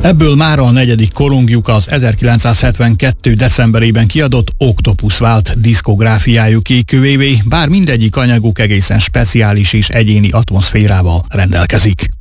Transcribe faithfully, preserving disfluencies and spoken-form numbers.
Ebből mára a negyedik korongjuk az ezerkilencszázhetvenkettő decemberében kiadott Octopus vált diszkográfiájuk éküvévé, bár mindegyik anyaguk egészen speciális és egyéni atmoszférával rendelkezik.